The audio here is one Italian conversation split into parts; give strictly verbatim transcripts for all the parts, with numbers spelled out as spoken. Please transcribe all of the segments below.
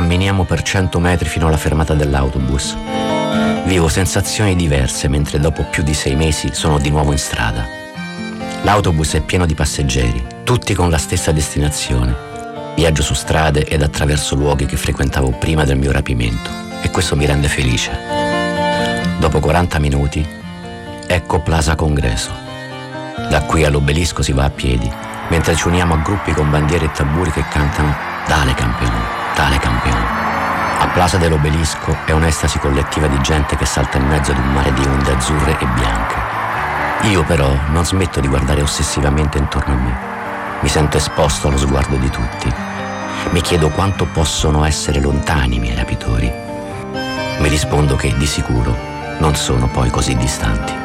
Camminiamo per cento metri fino alla fermata dell'autobus. Vivo sensazioni diverse mentre dopo più di sei mesi sono di nuovo in strada. L'autobus è pieno di passeggeri, tutti con la stessa destinazione. Viaggio su strade ed attraverso luoghi che frequentavo prima del mio rapimento e questo mi rende felice. Dopo quaranta minuti, ecco Plaza Congresso. Da qui all'obelisco si va a piedi, mentre ci uniamo a gruppi con bandiere e tamburi che cantano «Dale campeón, dale campeón». A Plaza dell'Obelisco è un'estasi collettiva di gente che salta in mezzo ad un mare di onde azzurre e bianche. Io però non smetto di guardare ossessivamente intorno a me. Mi sento esposto allo sguardo di tutti. Mi chiedo quanto possono essere lontani i miei rapitori. Mi rispondo che di sicuro non sono poi così distanti.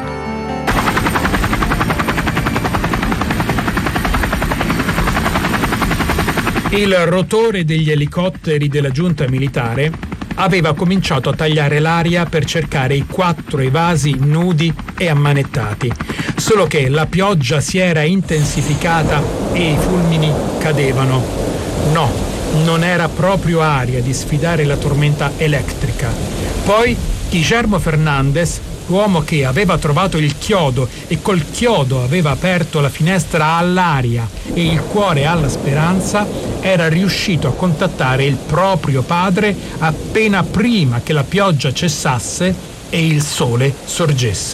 Il rotore degli elicotteri della giunta militare aveva cominciato a tagliare l'aria per cercare i quattro evasi nudi e ammanettati, solo che la pioggia si era intensificata e i fulmini cadevano. No, non era proprio aria di sfidare la tormenta elettrica. Poi Guillermo Fernandez, l'uomo che aveva trovato il chiodo e col chiodo aveva aperto la finestra all'aria e il cuore alla speranza, era riuscito a contattare il proprio padre appena prima che la pioggia cessasse e il sole sorgesse.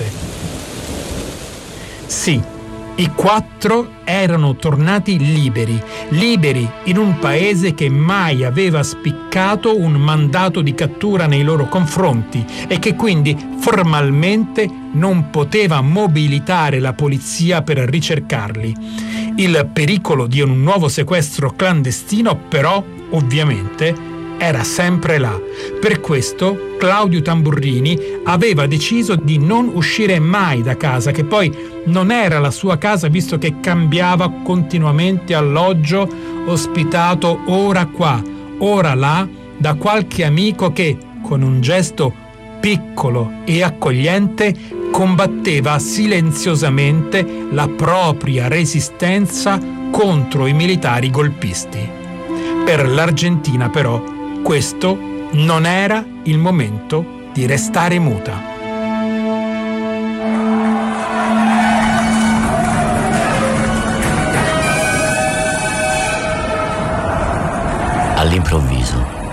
Sì, i quattro erano tornati liberi, liberi in un paese che mai aveva spiccato un mandato di cattura nei loro confronti e che quindi formalmente non poteva mobilitare la polizia per ricercarli. Il pericolo di un nuovo sequestro clandestino, però, ovviamente, era sempre là. Per questo Claudio Tamburrini aveva deciso di non uscire mai da casa, che poi non era la sua casa visto che cambiava continuamente alloggio, ospitato ora qua, ora là, da qualche amico che, con un gesto piccolo e accogliente, combatteva silenziosamente la propria resistenza contro i militari golpisti. Per l'Argentina, però, questo non era il momento di restare muta. All'improvviso